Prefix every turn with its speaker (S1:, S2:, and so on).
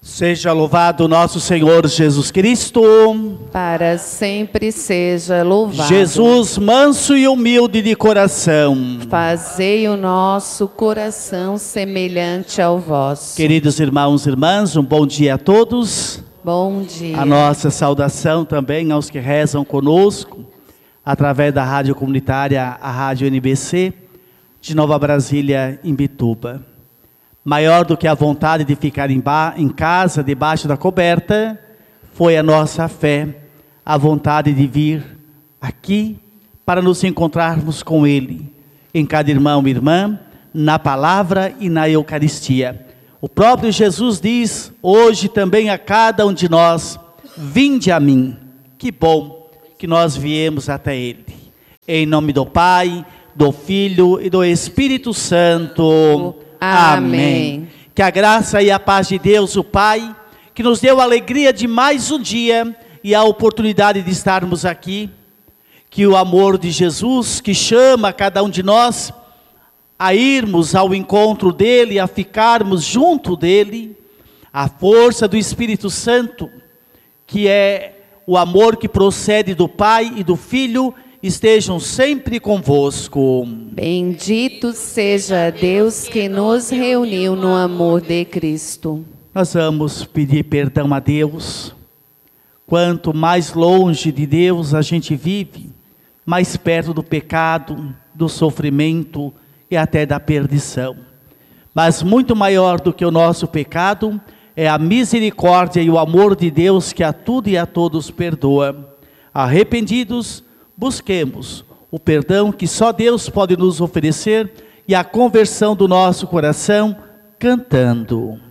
S1: Seja louvado nosso Senhor Jesus Cristo.
S2: Para sempre seja louvado.
S1: Jesus, manso e humilde de coração,
S2: fazei o nosso coração semelhante ao vosso.
S1: Queridos irmãos e irmãs, um bom dia a todos.
S2: Bom dia.
S1: A nossa saudação também aos que rezam conosco, através da rádio comunitária, a Rádio NBC, de Nova Brasília, em Bituba. Maior do que a vontade de ficar em casa, debaixo da coberta, foi a nossa fé, a vontade de vir aqui para nos encontrarmos com Ele, em cada irmão e irmã, na palavra e na Eucaristia. O próprio Jesus diz hoje também a cada um de nós: vinde a mim. Que bom que nós viemos até Ele. Em nome do Pai, do Filho e do Espírito Santo. Amém. Que a graça e a paz de Deus, o Pai, que nos deu a alegria de mais um dia e a oportunidade de estarmos aqui, que o amor de Jesus, que chama cada um de nós a irmos ao encontro dEle, a ficarmos junto dEle, a força do Espírito Santo, que é o amor que procede do Pai e do Filho, estejam sempre convosco.
S2: Bendito seja Deus que nos reuniu no amor de Cristo.
S1: Nós vamos pedir perdão a Deus. Quanto mais longe de Deus a gente vive, mais perto do pecado, do sofrimento e até da perdição. Mas muito maior do que o nosso pecado é a misericórdia e o amor de Deus, que a tudo e a todos perdoa. Arrependidos, busquemos o perdão que só Deus pode nos oferecer e a conversão do nosso coração cantando.